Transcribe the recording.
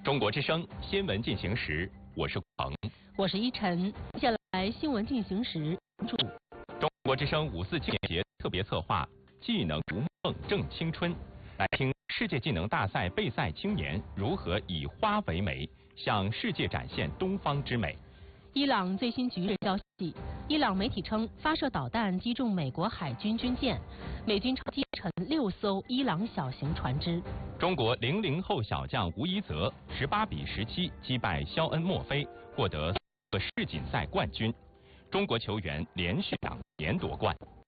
中国之声新闻进行时，我是彭， 我是依晨。接下来新闻进行时， 中国之声5·4青年节特别策划“技能逐梦正青春”，来听世界技能大赛备赛青年如何以花为媒，向世界展现东方之美。 伊朗最新局势消息，伊朗媒体称发射导弹击中美国海军军舰，美军击沉6艘伊朗小型船只。 中国00后小将吴一泽18比17击败肖恩·墨菲，获得世锦赛冠军。中国球员连续2年夺冠。